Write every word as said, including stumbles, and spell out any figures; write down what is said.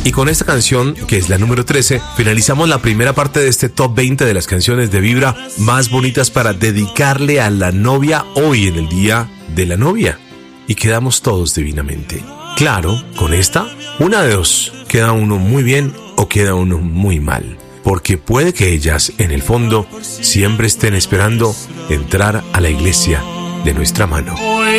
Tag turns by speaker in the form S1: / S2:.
S1: Y con esta canción, que es la número trece, finalizamos la primera parte de este top veinte de las canciones de Vibra más bonitas para dedicarle a la novia hoy en el día de la novia. Y quedamos todos divinamente. Claro, con esta, una de dos, queda uno muy bien o queda uno muy mal. Porque puede que ellas, en el fondo, siempre estén esperando entrar a la iglesia de nuestra mano.
S2: Hoy